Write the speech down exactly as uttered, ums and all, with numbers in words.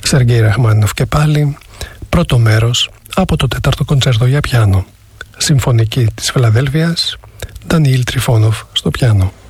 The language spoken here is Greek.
Σεργέη Ραχμάνινοφ και πάλι, πρώτο μέρος από το τέταρτο κοντσέρτο για πιάνο. Συμφωνική της Φιλαδέλφειας, Ντανιήλ Τριφόνοφ στο πιάνο.